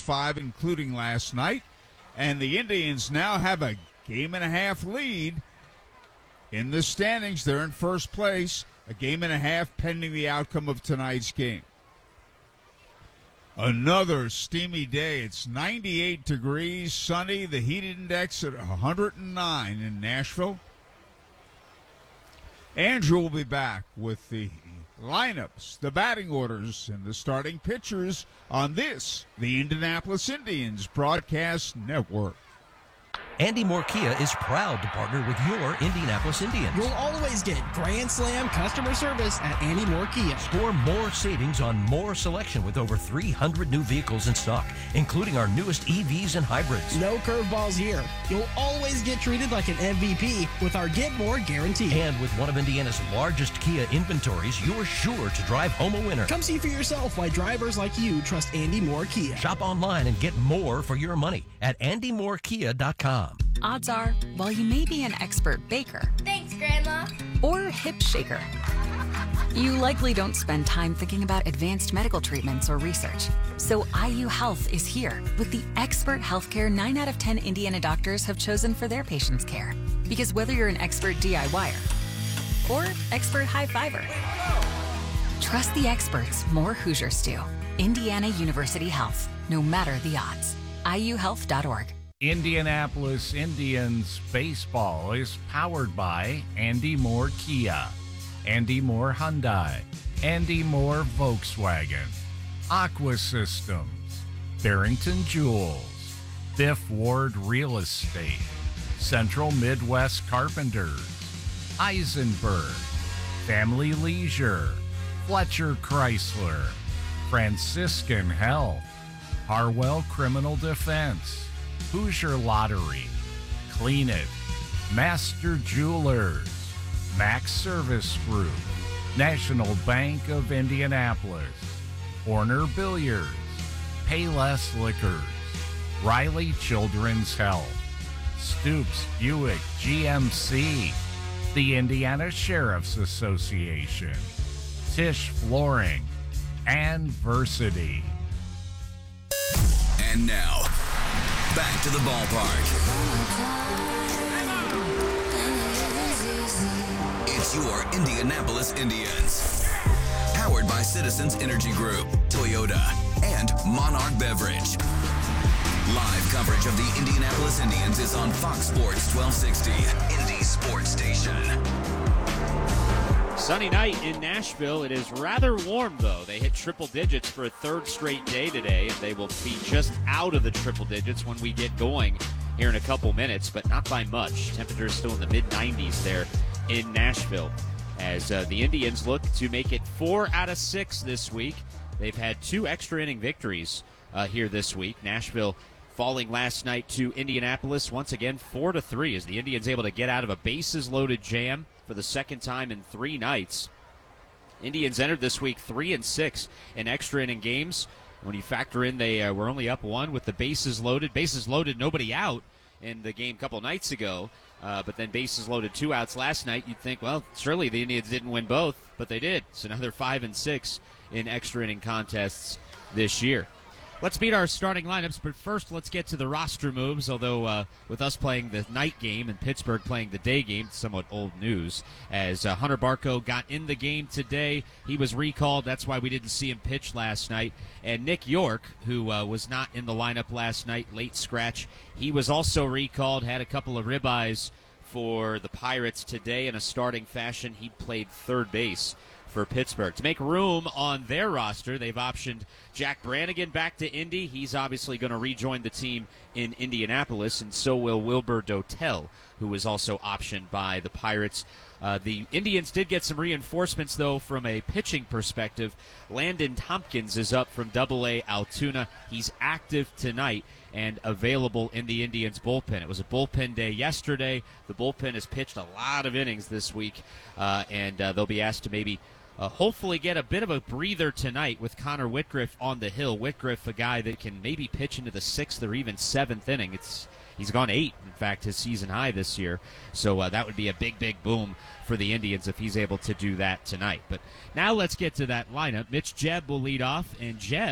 last 5, including last night. And the Indians now have a game-and-a-half lead in the standings. They're in first place, a game-and-a-half pending the outcome of tonight's game. Another steamy day. It's 98 degrees, sunny, the heat index at 109 in Nashville. Andrew will be back with the lineups, the batting orders, and the starting pitchers on this, the Indianapolis Indians Broadcast Network. Andy Moore Kia is proud to partner with your Indianapolis Indians. You'll always get Grand Slam customer service at Andy Moore Kia. Score more savings on more selection with over 300 new vehicles in stock, including our newest EVs and hybrids. No curveballs here. You'll always get treated like an MVP with our Get More guarantee. And with one of Indiana's largest Kia inventories, you're sure to drive home a winner. Come see for yourself why drivers like you trust Andy Moore Kia. Shop online and get more for your money at andymoorekia.com. Odds are, while you may be an expert baker, Thanks, Grandma. or hip shaker, you likely don't spend time thinking about advanced medical treatments or research. So IU Health is here with the expert healthcare 9 out of 10 Indiana doctors have chosen for their patients' care. Because whether you're an expert DIYer or expert high fiber, trust the experts more Hoosiers do. Indiana University Health, no matter the odds. IUhealth.org. Indianapolis Indians baseball is powered by Andy Moore Kia, Andy Moore Hyundai, Andy Moore Volkswagen, Aqua Systems, Barrington Jewels, Biff Ward Real Estate, Central Midwest Carpenters, Eisenberg, Family Leisure, Fletcher Chrysler, Franciscan Health, Harwell Criminal Defense, Hoosier Lottery, Clean It, Master Jewelers, Max Service Group, National Bank of Indianapolis, Horner Billiards, Payless Liquors, Riley Children's Health, Stoops Buick GMC, the Indiana Sheriff's Association, Tisch Flooring, and Versity. And now, back to the ballpark. It's your Indianapolis Indians. Powered by Citizens Energy Group, Toyota, and Monarch Beverage. Live coverage of the Indianapolis Indians is on Fox Sports 1260, Indy Sports Station. Sunny night in Nashville. It is rather warm, though. They hit triple digits for a third straight day today, and they will be just out of the triple digits when we get going here in a couple minutes, but not by much. Temperatures still in the mid-90s there in Nashville as the Indians look to make it 4 out of 6 this week. They've had 2 extra inning victories here this week. Nashville falling last night to Indianapolis once again 4-3 as the Indians able to get out of a bases-loaded jam for the second time in 3 nights. Indians entered this week 3-6 in extra inning games. When you factor in they were only up 1 with the bases loaded, nobody out in the game a couple nights ago, but then bases loaded, 2 outs last night. You'd think, well, surely the Indians didn't win both, but they did. So now they're 5-6 in extra inning contests this year. Let's meet our starting lineups, but first let's get to the roster moves, although with us playing the night game and Pittsburgh playing the day game, it's somewhat old news, as Hunter Barco got in the game today. He was recalled. That's why we didn't see him pitch last night. And Nick York, who was not in the lineup last night, late scratch, he was also recalled, had a couple of ribeyes for the Pirates today in a starting fashion. He played third base for Pittsburgh. To make room on their roster, they've optioned Jack Brannigan back to Indy. He's obviously going to rejoin the team in Indianapolis, and so will Wilbur Dotel, who was also optioned by the Pirates. The Indians did get some reinforcements, though, from a pitching perspective. Landon Tompkins is up from Double-A Altoona. He's active tonight and available in the Indians' bullpen. It was a bullpen day yesterday. The bullpen has pitched a lot of innings this week, and they'll be asked to maybe hopefully get a bit of a breather tonight with Connor Whitgriff on the hill. Whitgriff, a guy that can maybe pitch into the 6th or even 7th inning. He's gone 8, in fact, his season high this year. So that would be a big, big boom for the Indians if he's able to do that tonight. But now let's get to that lineup. Mitch Jebb will lead off, and Jebb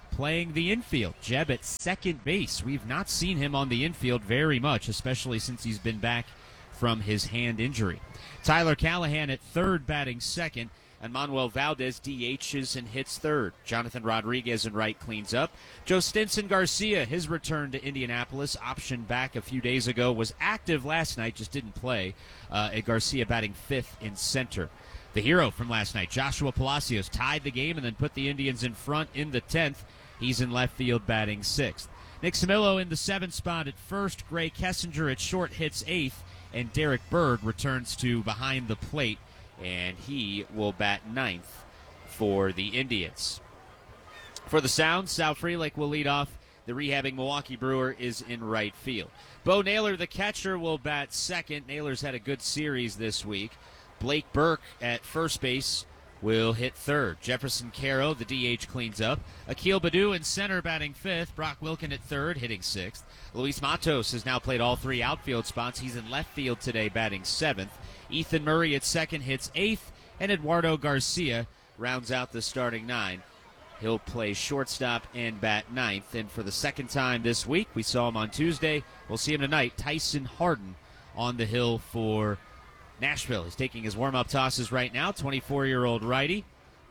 playing the infield. Jeb at second base. We've not seen him on the infield very much, especially since he's been back from his hand injury. Tyler Callahan at third, batting second. And Manuel Valdez DHs and hits third. Jonathan Rodriguez in right cleans up. Joe Stinson Garcia, his return to Indianapolis, optioned back a few days ago, was active last night, just didn't play. Garcia batting fifth in center. The hero from last night, Joshua Palacios, tied the game and then put the Indians in front in the 10th. He's in left field batting sixth. Nick Samillo in the seventh spot at first. Gray Kessinger at short hits eighth. And Derek Bird returns to behind the plate, and he will bat ninth for the Indians. For the Sounds, Sal Frelick will lead off. The rehabbing Milwaukee Brewer is in right field. Bo Naylor, the catcher, will bat second. Naylor's had a good series this week. Blake Burke at first base will hit third. Jefferson Caro, the DH, cleans up. Akil Baddoo in center batting fifth. Brock Wilken at third, hitting sixth. Luis Matos has now played all three outfield spots. He's in left field today, batting seventh. Ethan Murray at second hits eighth, and Eduardo Garcia rounds out the starting nine. He'll play shortstop and bat ninth. And for the second time this week, we saw him on Tuesday. We'll see him tonight. Tyson Harden on the hill for Nashville. He's taking his warm-up tosses right now. 24-year-old righty.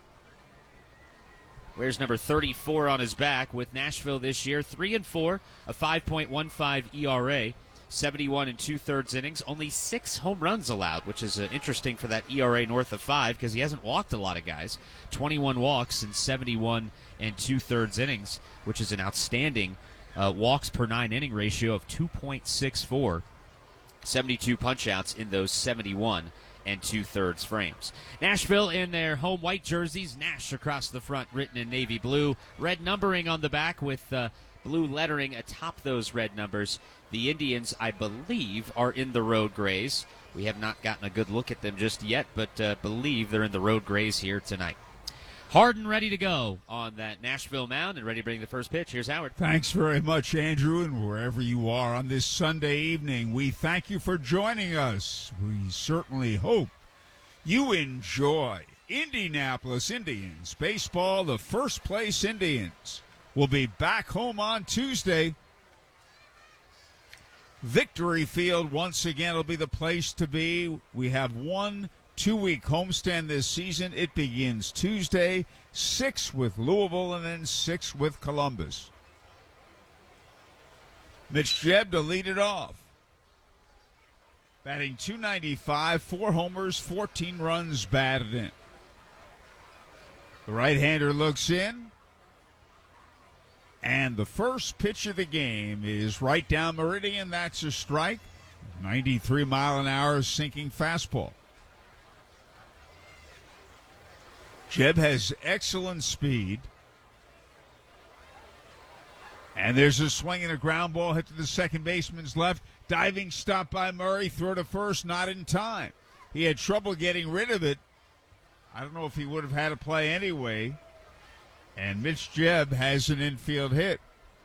Wears number 34 on his back with Nashville this year. 3-4, a 5.15 ERA. 71 and 2/3 innings, only 6 home runs allowed, which is interesting for that ERA north of 5 because he hasn't walked a lot of guys. 21 walks in 71 and 2/3 innings, which is an outstanding walks per 9 inning ratio of 2.64. 72 punch-outs in those 71 and 2/3 frames. Nashville in their home white jerseys, Nash across the front, written in navy blue. Red numbering on the back with blue lettering atop those red numbers. The Indians, I believe, are in the road grays. We have not gotten a good look at them just yet, but believe they're in the road grays here tonight. Harden ready to go on that Nashville mound and ready to bring the first pitch. Here's Howard. Thanks very much, Andrew, and wherever you are on this Sunday evening, we thank you for joining us. We certainly hope you enjoy Indianapolis Indians baseball. The first place Indians will be back home on Tuesday. Victory Field once again will be the place to be. We have 1 2-week homestand this season. It begins Tuesday, 6 with Louisville and then 6 with Columbus. Mitch Jeb to lead it off. Batting .295, 4 homers, 14 runs batted in. The right-hander looks in. And the first pitch of the game is right down meridian. That's a strike. 93-mile-an-hour sinking fastball. Jeb has excellent speed. And there's a swing and a ground ball hit to the second baseman's left. Diving stop by Murray. Throw to first, not in time. He had trouble getting rid of it. I don't know if he would have had to play anyway. And Mitch Jeb has an infield hit.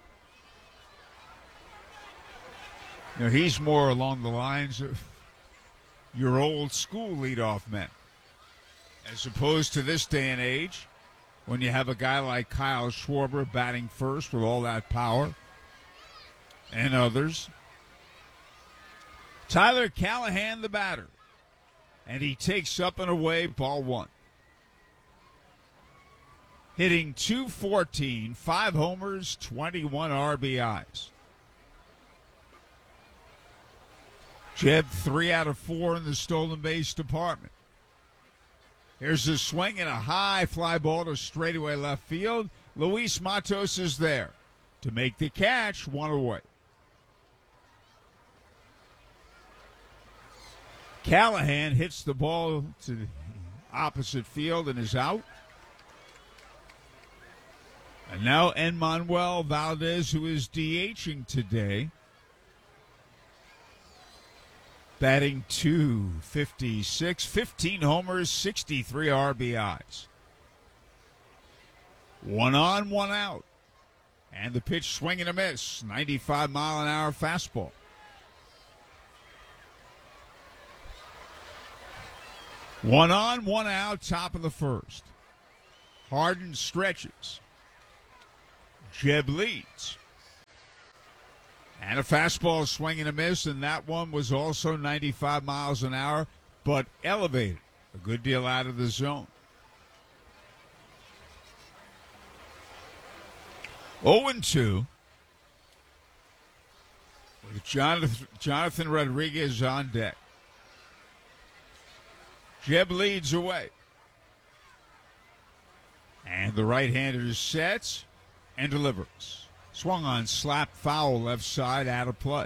You know, he's more along the lines of your old school leadoff men, as opposed to this day and age when you have a guy like Kyle Schwarber batting first with all that power and others. Tyler Callahan, the batter, and he takes up and away, ball one. Hitting .214, 5 homers, 21 RBIs. Jeb 3 out of 4 in the stolen base department. Here's a swing and a high fly ball to straightaway left field. Luis Matos is there to make the catch, 1 away. Callahan hits the ball to the opposite field and is out. And now Enmanuel Valdez, who is DHing today, batting .256, 15 homers, 63 RBIs. 1 on, 1 out. And the pitch swing and a miss, 95-mile-an-hour fastball. One on, 1 out, top of the first. Harden stretches. Jeb leads. And a fastball swing and a miss, and that one was also 95 miles an hour, but elevated a good deal out of the zone. 0-2 with Jonathan Rodriguez on deck. Jeb leads away. And the right-hander sets and delivers. Swung on, slap foul left side, out of play.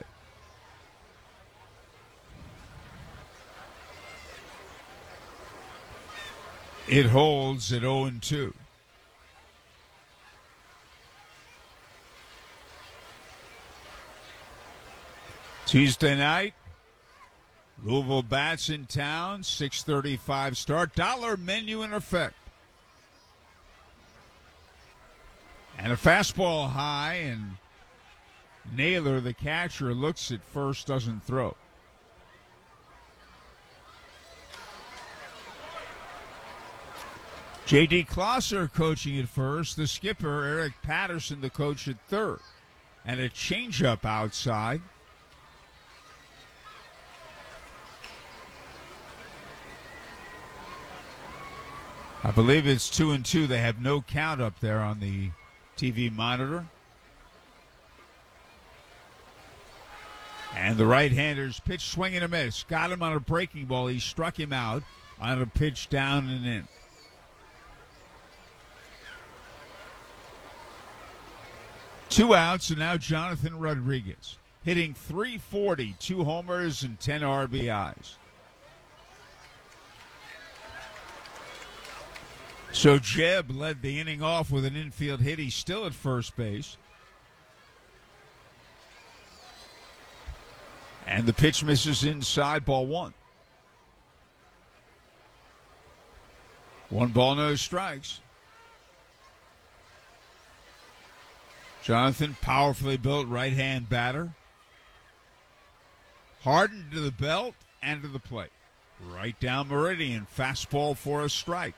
It holds at 0-2. Tuesday night, Louisville Bats in town, 6:35 start. Dollar menu in effect. And a fastball high, and Naylor, the catcher, looks at first, doesn't throw. J.D. Klosser coaching at first. The skipper, Eric Patterson, the coach at third. And a changeup outside. I believe it's 2-2. They have no count up there on the TV monitor. And the right-hander's pitch, swing and a miss. Got him on a breaking ball. He struck him out on a pitch down and in. Two outs, and now Jonathan Rodriguez hitting .340, 2 homers and 10 RBIs. So Jeb led the inning off with an infield hit. He's still at first base. And the pitch misses inside, ball one. 1 ball, no strikes. Jonathan, powerfully built right-hand batter. Hardened to the belt and to the plate. Right down meridian, fastball for a strike.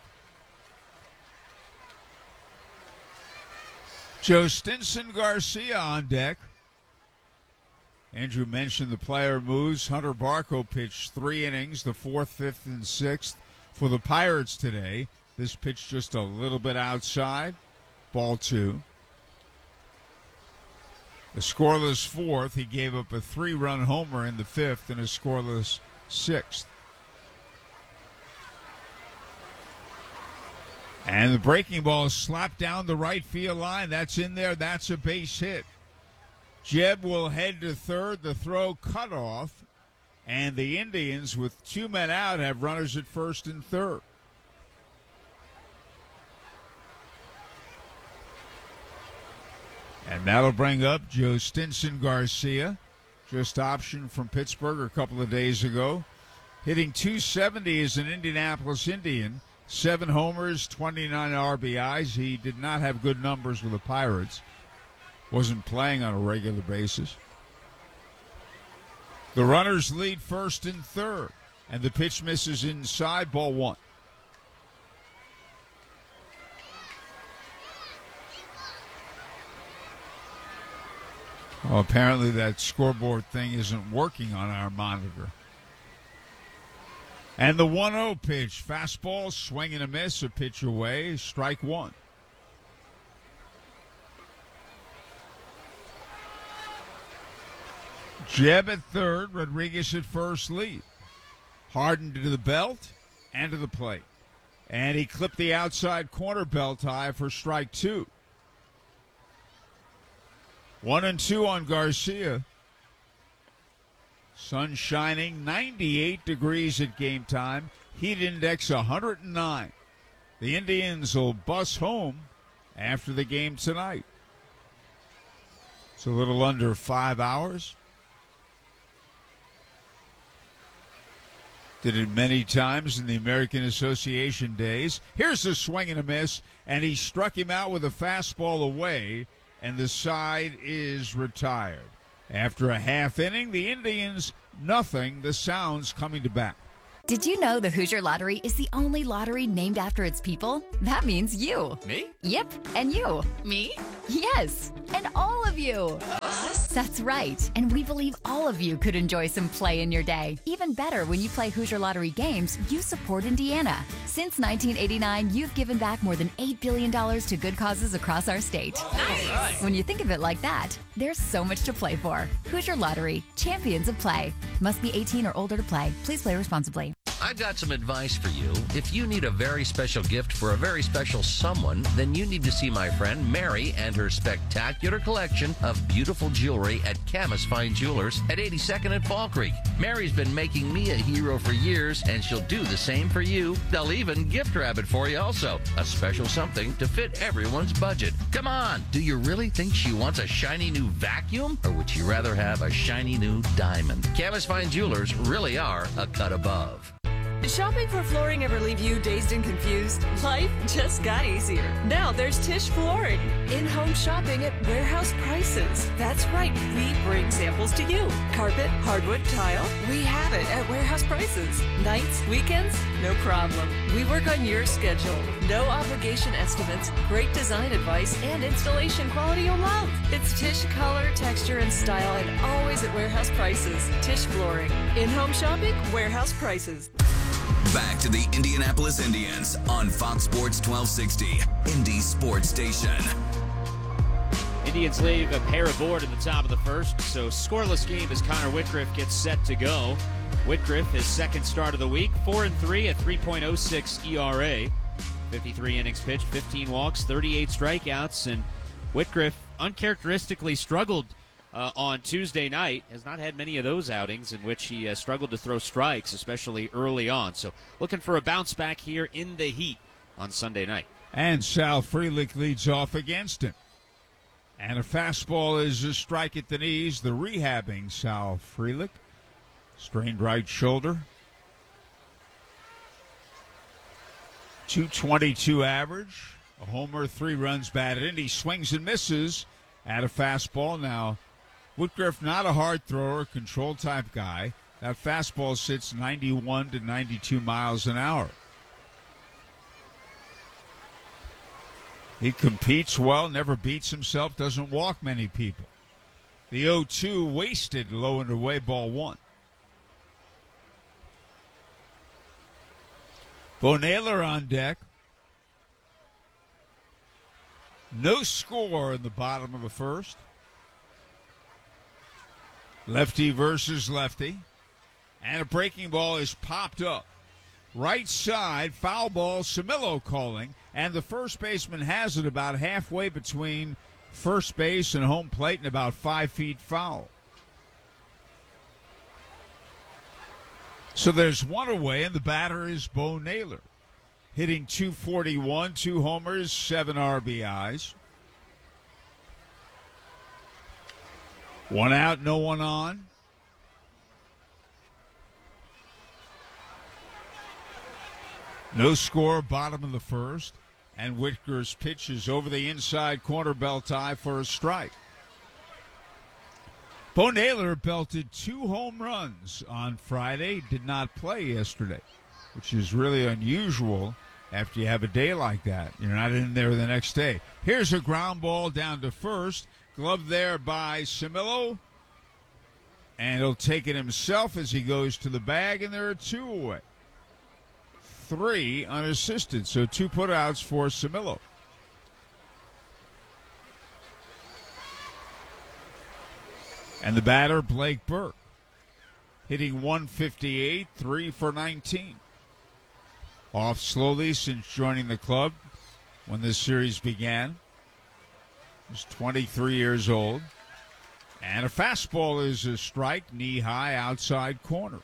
Joe Stinson Garcia on deck. Andrew mentioned the player moves. Hunter Barco pitched 3 innings, the 4th, 5th, and 6th for the Pirates today. This pitch just a little bit outside. Ball 2. A scoreless 4th. He gave up a 3-run homer in the 5th and a scoreless 6th. And the breaking ball is slapped down the right field line. That's in there. That's a base hit. Jeb will head to third. The throw cut off. And the Indians, with 2 men out, have runners at first and third. And that'll bring up Joe Stinson Garcia, just optioned from Pittsburgh a couple of days ago. Hitting .270 as an Indianapolis Indian. 7 homers, 29 RBIs. He did not have good numbers with the Pirates. Wasn't playing on a regular basis. The runners lead first and third. And the pitch misses inside, ball 1. Well, apparently that scoreboard thing isn't working on our monitor. And the 1-0 pitch, fastball, swing and a miss, a pitch away, strike 1. Jeb at third, Rodriguez at first lead. Hardened to the belt and to the plate. And he clipped the outside corner belt high for strike 2. 1-2 on Garcia. Sun shining, 98 degrees at game time. Heat index 109. The Indians will bus home after the game tonight. It's a little under 5 hours. Did it many times in the American Association days. Here's a swing and a miss, and he struck him out with a fastball away, and the side is retired. After a half inning, the Indians, nothing. The Sounds coming to bat. Did you know the Hoosier Lottery is the only lottery named after its people? That means you. Me? Yep, and you. Me? Yes, and all of you. Us? That's right, and we believe all of you could enjoy some play in your day. Even better, when you play Hoosier Lottery games, you support Indiana. Since 1989, you've given back more than $8 billion to good causes across our state. Nice. When you think of it like that, there's so much to play for. Hoosier Lottery, champions of play. Must be 18 or older to play. Please play responsibly. I've got some advice for you. If you need a very special gift for a very special someone, then you need to see my friend Mary and her spectacular collection of beautiful jewelry at Camus Fine Jewelers at 82nd and Fall Creek. Mary's been making me a hero for years, and she'll do the same for you. They'll even gift wrap it for you also. A special something to fit everyone's budget. Come on, do you really think she wants a shiny new vacuum? Or would she rather have a shiny new diamond? Camus Fine Jewelers really are a cut above. Did shopping for flooring ever leave you dazed and confused? Life just got easier. Now there's Tisch Flooring. In-home shopping at warehouse prices. That's right, we bring samples to you. Carpet, hardwood, tile, we have it at warehouse prices. Nights, weekends, no problem. We work on your schedule. No obligation estimates, great design advice, and installation quality you'll love. It's Tisch color, texture, and style, and always at warehouse prices. Tisch Flooring. In-home shopping, warehouse prices. Back to the Indianapolis Indians on Fox Sports 1260, Indy Sports Station. Indians leave a pair aboard in the top of the first, so scoreless game as Connor Whitgriff gets set to go. Whitgriff, his second start of the week, 4-3, a 3.06 ERA, 53 innings pitched, 15 walks, 38 strikeouts, and Whitgriff uncharacteristically struggled on Tuesday night. Has not had many of those outings in which he struggled to throw strikes, especially early on. So looking for a bounce back here in the heat on Sunday night. And Sal Frelick leads off against him. And a fastball is a strike at the knees. The rehabbing Sal Frelick. Strained right shoulder. 222 average. A homer, 3 runs batted in. He swings and misses at a fastball. Now, Whitgriff, not a hard thrower, control type guy. That fastball sits 91 to 92 miles an hour. He competes well, never beats himself, doesn't walk many people. The 0-2 wasted, low and away, ball 1. Bo Naylor on deck. No score in the bottom of the first. Lefty versus lefty. And a breaking ball is popped up. Right side, foul ball, Camilo calling. And the first baseman has it about halfway between first base and home plate and about 5 feet foul. So there's one away, and the batter is Bo Naylor. Hitting .241, 2 homers, 7 RBIs. 1 out, no one on. No score, bottom of the first. And Whitker's pitch is over the inside corner, belt high for a strike. Bo Naylor belted 2 home runs on Friday, did not play yesterday, which is really unusual after you have a day like that. You're not in there the next day. Here's a ground ball down to first. Glove there by Camilo. And he'll take it himself as he goes to the bag, and there are 2 away. 3 unassisted, so 2 putouts for Camilo. And the batter, Blake Burke, hitting .158, 3 for 19. Off slowly since joining the club when this series began. He's 23 years old. And a fastball is a strike, knee-high, outside corner.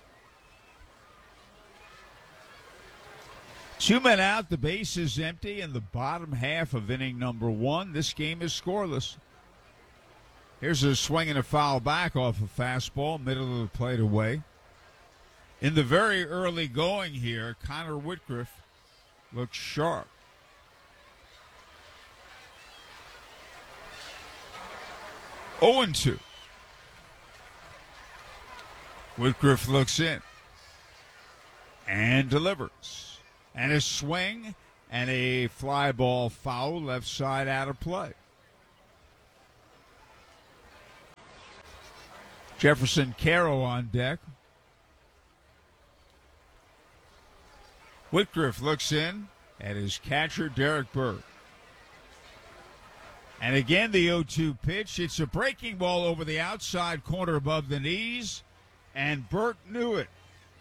2 men out, the base is empty in the bottom half of inning number 1. This game is scoreless. Here's a swing and a foul back off a fastball, middle of the plate away. In the very early going here, Connor Whitgriff looks sharp. Oh, 0-2. Whitgriff looks in. and delivers. And a swing and a fly ball foul, left side out of play. Jefferson Caro on deck. Whitgriff looks in at his catcher, Derek Bird. And again, the 0-2 pitch. It's a breaking ball over the outside corner above the knees, and Burt knew it.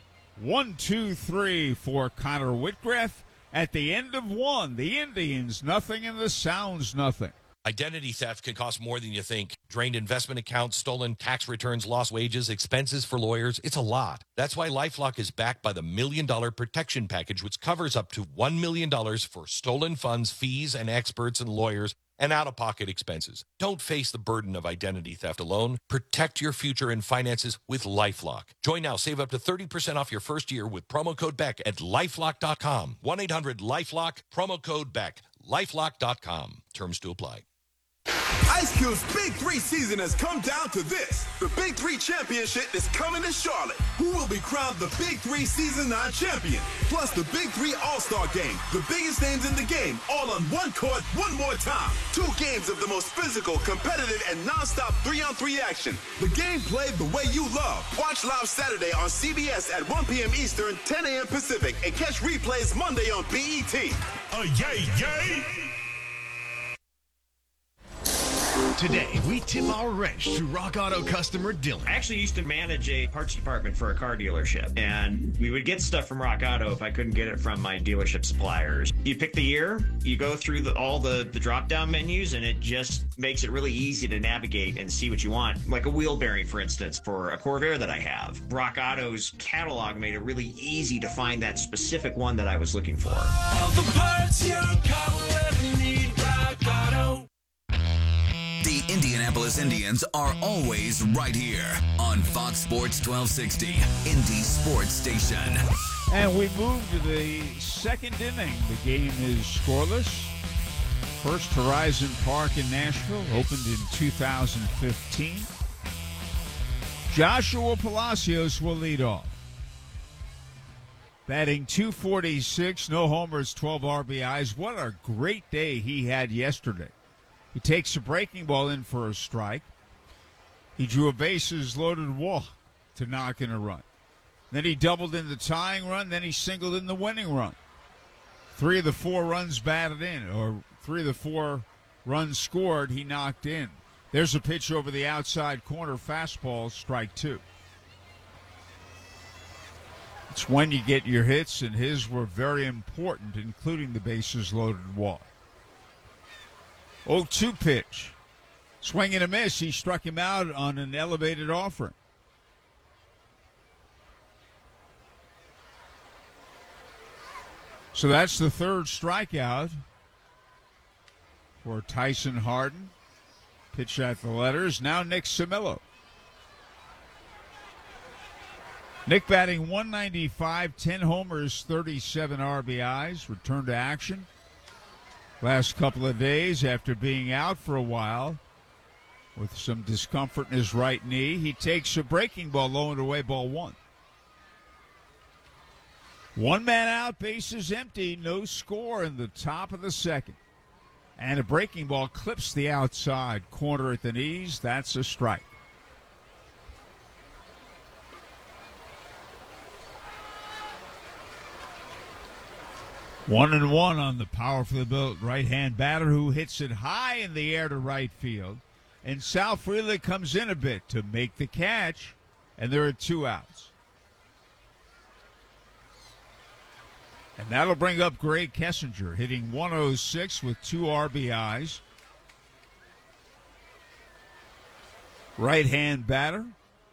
1-2-3 for Connor Whitgriff. At the end of one, the Indians nothing and the Sounds nothing. Identity theft can cost more than you think. Drained investment accounts, stolen tax returns, lost wages, expenses for lawyers. It's a lot. That's why LifeLock is backed by the $1 Million Protection Package, which covers up to $1 million for stolen funds, fees, and experts and lawyers, and out-of-pocket expenses. Don't face the burden of identity theft alone. Protect your future and finances with LifeLock. Join now. Save up to 30% off your first year with promo code BECK at LifeLock.com. 1-800-LifeLock, promo code BECK. LifeLock.com. Terms to apply. Ice Cube's Big 3 season has come down to this. The Big 3 Championship is coming to Charlotte. Who will be crowned the Big 3 Season 9 champion? Plus the Big 3 All-Star Game. The biggest names in the game, all on one court, one more time. 2 games of the most physical, competitive, and non-stop 3-on-3 action. The game played the way you love. Watch live Saturday on CBS at 1 p.m. Eastern, 10 a.m. Pacific, and catch replays Monday on BET. Yay, yay! Today, we tip our wrench to Rock Auto customer Dylan. I actually used to manage a parts department for a car dealership, and we would get stuff from Rock Auto if I couldn't get it from my dealership suppliers. You pick the year, you go through all the drop-down menus, and it just makes it really easy to navigate and see what you want. Like a wheel bearing, for instance, for a Corvair that I have. Rock Auto's catalog made it really easy to find that specific one that I was looking for. All the parts your car will ever need, Rock Auto. The Indianapolis Indians are always right here on Fox Sports 1260, Indy Sports Station. And we move to the second inning. The game is scoreless. First Horizon Park in Nashville opened in 2015. Joshua Palacios will lead off. Batting .246, no homers, 12 RBIs. What a great day he had yesterday. He takes a breaking ball in for a strike. He drew a bases-loaded walk to knock in a run. Then he doubled in the tying run. Then he singled in the winning run. 3 of the 4 runs batted in, or 3 of the 4 runs scored, he knocked in. There's a pitch over the outside corner, fastball, strike 2. It's when you get your hits, and his were very important, including the bases-loaded walk. 0-2 pitch. Swing and a miss. He struck him out on an elevated offering. So that's the third strikeout for Tyson Harden. Pitch at the letters. Now Nick Samillo. Nick batting .195, 10 homers, 37 RBIs. Returned to action last couple of days after being out for a while with some discomfort in his right knee. He takes a breaking ball low and away, ball 1. 1 man out, bases empty, no score in the top of the second. And a breaking ball clips the outside corner at the knees. That's a strike. One and one on the powerfully built right-hand batter who hits it high in the air to right field. And Sal Frelick comes in a bit to make the catch, and there are 2 outs. And that'll bring up Greg Kessinger, hitting .106 with 2 RBIs. Right-hand batter.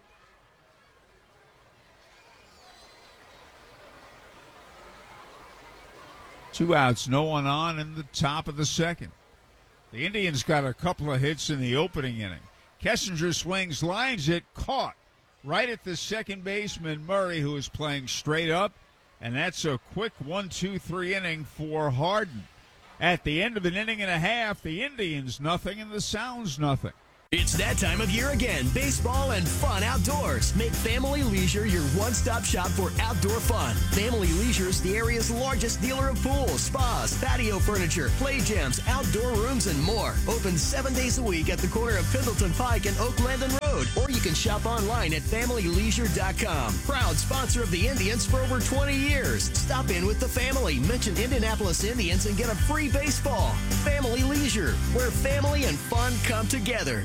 Two outs, no one on in the top of the second. The Indians got a couple of hits in the opening inning. Kessinger swings, lines it, caught right at the second baseman, Murray, who is playing straight up. And that's a quick 1-2-3 inning for Harden. At the end of an inning and a half, the Indians nothing and the Sounds nothing. It's that time of year again. Baseball and fun outdoors. Make Family Leisure your one-stop shop for outdoor fun. Family Leisure is the area's largest dealer of pools, spas, patio furniture, play gyms, outdoor rooms, and more. Open 7 days a week at the corner of Pendleton Pike and Oak Landon Road. Or you can shop online at FamilyLeisure.com. Proud sponsor of the Indians for over 20 years. Stop in with the family. Mention Indianapolis Indians and get a free baseball. Family Leisure, where family and fun come together.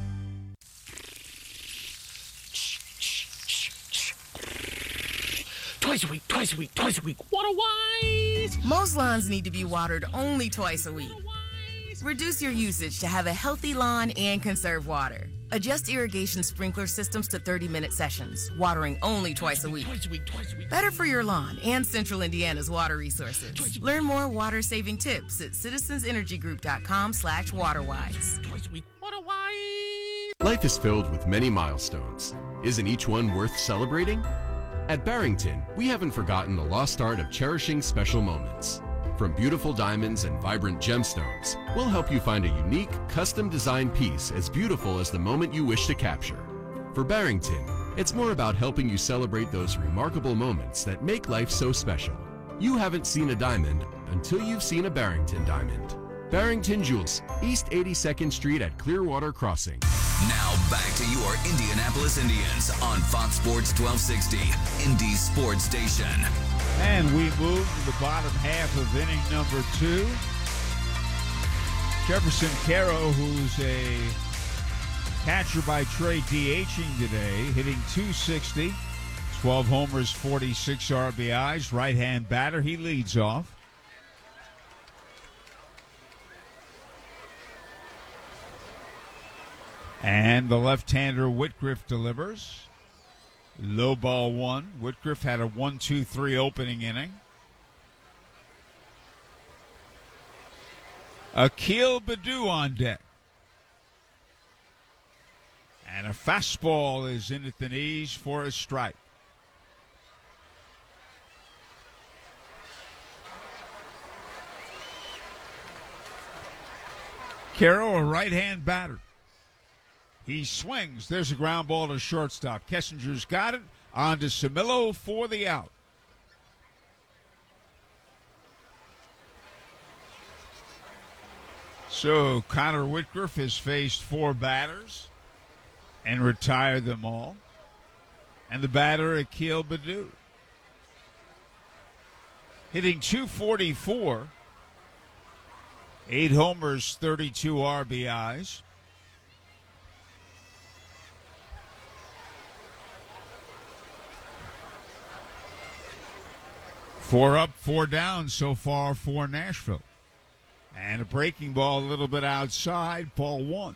Twice a week. Water-wise! Most lawns need to be watered only twice a week. Reduce your usage to have a healthy lawn and conserve water. Adjust irrigation sprinkler systems to 30-minute sessions, watering only twice a week. Better for your lawn and Central Indiana's water resources. Learn more water-saving tips at citizensenergygroup.com/waterwise. Life is filled with many milestones. Isn't each one worth celebrating? At Barrington, we haven't forgotten the lost art of cherishing special moments. From beautiful diamonds and vibrant gemstones, we'll help you find a unique, custom-designed piece as beautiful as the moment you wish to capture. For Barrington, it's more about helping you celebrate those remarkable moments that make life so special. You haven't seen a diamond until you've seen a Barrington diamond. Barrington Jewels, East 82nd Street at Clearwater Crossing. Now back to your Indianapolis Indians on Fox Sports 1260, Indy Sports Station. And we move to the bottom half of inning number 2. Jefferson Caro, who's a catcher by trade, DHing today, hitting .260, 12 homers, 46 RBIs, right-hand batter. He leads off. And the left-hander Whitgriff delivers. Low ball 1. Whitgriff had a 1-2-3 opening inning. Akil Baddoo on deck. And a fastball is in at the knees for a strike. Caro, a right-hand batter. He swings. There's a ground ball to shortstop. Kessinger's got it. On to Samillo for the out. So Connor Whitgriff has faced 4 batters and retired them all. And the batter, Akil Baddoo, hitting .244, 8 homers, 32 RBIs. Four up, 4 down so far for Nashville. And a breaking ball a little bit outside, ball 1.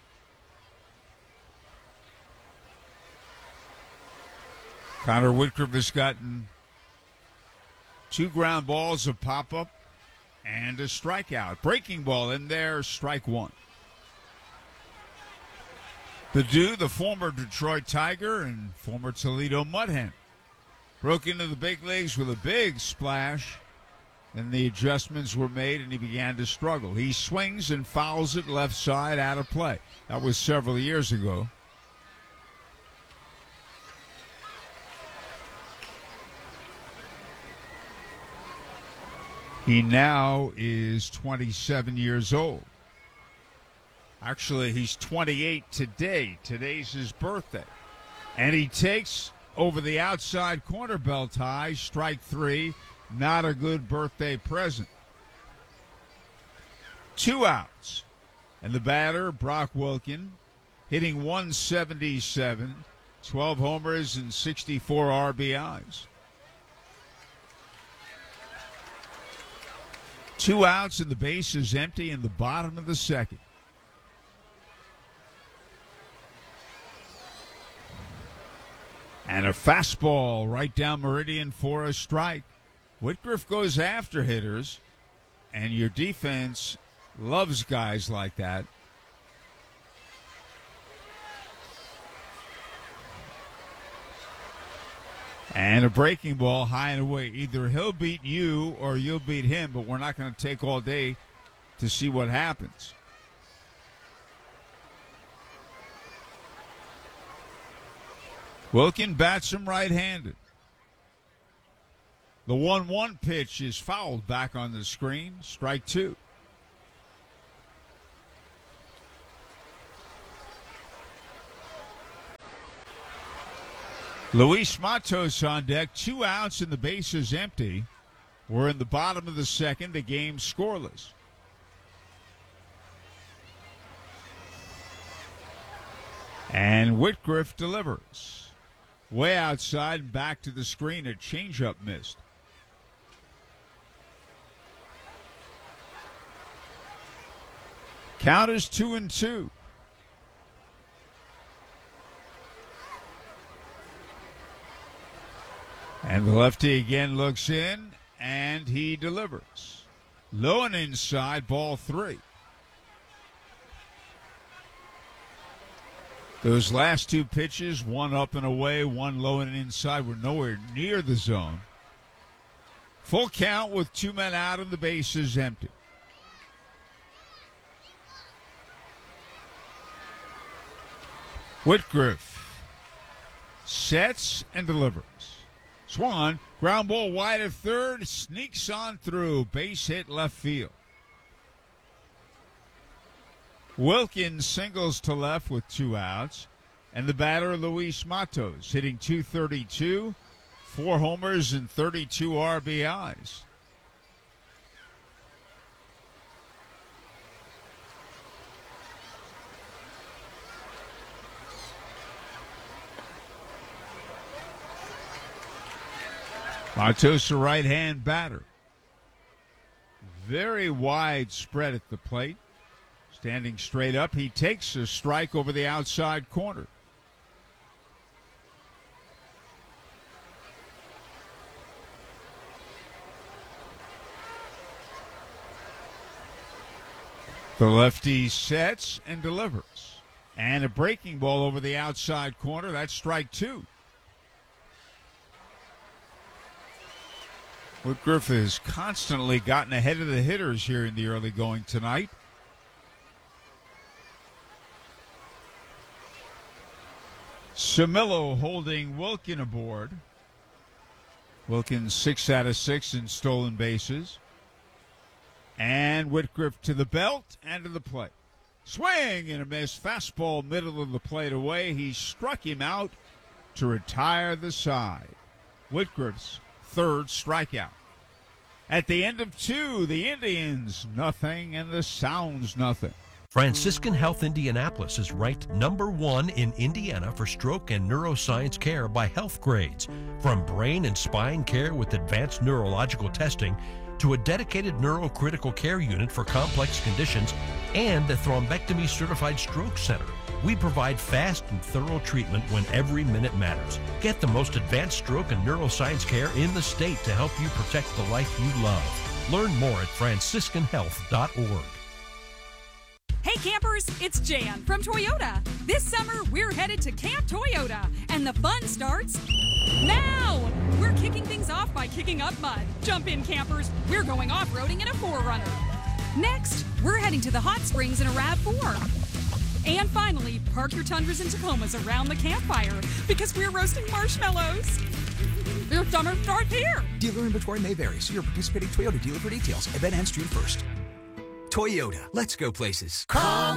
Connor Whitgriff has gotten 2 ground balls, a pop-up, and a strikeout. Breaking ball in there, strike 1. Baddoo, the former Detroit Tiger and former Toledo Mud Hen, broke into the big leagues with a big splash. Then the adjustments were made, and he began to struggle. He swings and fouls it left side, out of play. That was several years ago. He now is 27 years old. Actually, he's 28 today. Today's his birthday. And he takes over the outside corner, belt high, strike 3. Not a good birthday present. 2 outs. And the batter, Brock Wilken, hitting .177, 12 homers and 64 RBIs. 2 outs and the base is empty in the bottom of the second. And a fastball right down Meridian for a strike. Whitgriff goes after hitters, and your defense loves guys like that. And a breaking ball high and away. Either he'll beat you or you'll beat him, but we're not going to take all day to see what happens. Wilkin bats him right-handed. The 1-1 pitch is fouled back on the screen. Strike two. Luis Matos on deck. 2 outs and the base is empty. We're in the bottom of the second. The game scoreless. And Whitgriff delivers. Way outside and back to the screen. A changeup missed. Count is 2-2. And the lefty again looks in, and he delivers. Low and inside, ball 3. Those last 2 pitches, one up and away, one low and inside, were nowhere near the zone. Full count with 2 men out and the bases empty. Whitgriff sets and delivers. Swan, ground ball wide of third, sneaks on through. Base hit left field. Wilkins singles to left with 2 outs. And the batter, Luis Matos, hitting .232, 4 homers and 32 RBIs. Matos, a right-hand batter. Very wide spread at the plate. Standing straight up, he takes a strike over the outside corner. The lefty sets and delivers. And a breaking ball over the outside corner. That's strike 2. Whitgriff has constantly gotten ahead of the hitters here in the early going tonight. Samillo holding Wilkin aboard. Wilkins 6 out of 6 in stolen bases. And Whitgriff to the belt and to the plate. Swing and a miss. Fastball middle of the plate away. He struck him out to retire the side. Whitgriff's 3rd strikeout. At the end of 2, the Indians nothing and the Sounds nothing. Franciscan Health Indianapolis is ranked #1 in Indiana for stroke and neuroscience care by Health Grades. From brain and spine care with advanced neurological testing to a dedicated neurocritical care unit for complex conditions and a thrombectomy certified stroke center. We provide fast and thorough treatment when every minute matters. Get the most advanced stroke and neuroscience care in the state to help you protect the life you love. Learn more at franciscanhealth.org. Hey campers, it's Jan from Toyota. This summer, we're headed to Camp Toyota, and the fun starts now! We're kicking things off by kicking up mud. Jump in, campers. We're going off-roading in a 4Runner. Next, we're heading to the hot springs in a RAV4. And finally, park your Tundras and Tacomas around the campfire because we're roasting marshmallows. Your summer starts here. Dealer inventory may vary. See your participating Toyota dealer for details. Event ends June 1st. Toyota. Let's go places. Come